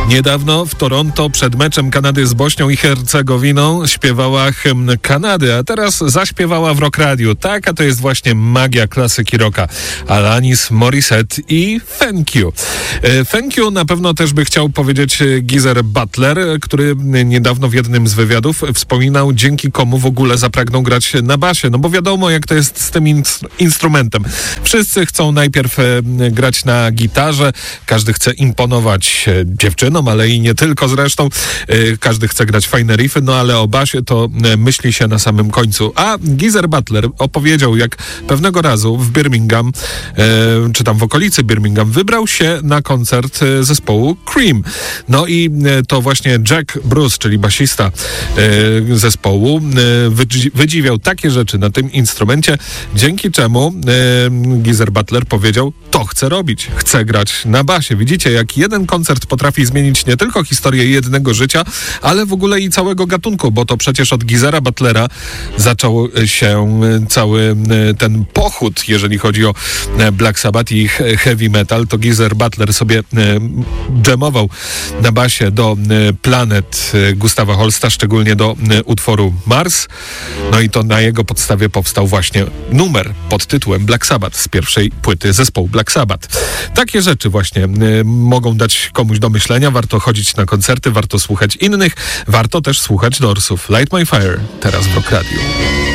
Niedawno w Toronto przed meczem Kanady z Bośnią i Hercegowiną śpiewała hymn Kanady, a teraz zaśpiewała w Rock Radiu. Taka to jest właśnie magia klasyki rocka. Alanis Morissette i Thank You. Thank You na pewno też by chciał powiedzieć Geezer Butler, który niedawno w jednym z wywiadów wspominał, dzięki komu w ogóle zapragnął grać na basie. No bo wiadomo, jak to jest z tym instrumentem. Wszyscy chcą najpierw grać na gitarze, każdy chce imponować dziewczynom, ale i nie tylko zresztą. Każdy chce grać fajne riffy, no ale o basie to myśli się na samym końcu. A Geezer Butler opowiedział, jak pewnego razu w Birmingham, czy tam w okolicy Birmingham, wybrał się na koncert zespołu Cream. No i to właśnie Jack Bruce, czyli basista zespołu, wydziwiał takie rzeczy na tym instrumencie, dzięki czemu Geezer Butler powiedział, to chcę robić, chcę grać na basie. Widzicie, jak jeden koncert potrafi zmienić nie tylko historię jednego życia, ale w ogóle i całego gatunku, bo to przecież od Geezera Butlera zaczął się cały ten pochód, jeżeli chodzi o Black Sabbath i heavy metal. To Geezer Butler sobie dżemował na basie do Planet Gustawa Holsta, szczególnie do utworu Mars. No i to na jego podstawie powstał właśnie numer pod tytułem Black Sabbath z pierwszej płyty zespołu Black Sabbath. Takie rzeczy właśnie mogą dać komuś do myślenia. Warto chodzić na koncerty, warto słuchać innych, warto też słuchać Doorsów. Light My Fire teraz w Rock Radio.